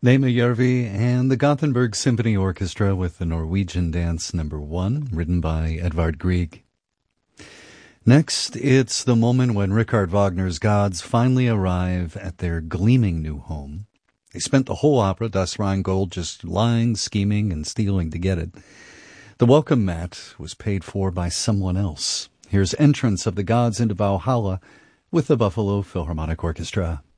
Nema Järvi and the Gothenburg Symphony Orchestra with the Norwegian Dance No. 1, written by Edvard Grieg. Next, it's the moment when Richard Wagner's gods finally arrive at their gleaming new home. They spent the whole opera, Das Rheingold, just lying, scheming, and stealing to get it. The welcome mat was paid for by someone else. Here's Entrance of the Gods into Valhalla with the Buffalo Philharmonic Orchestra.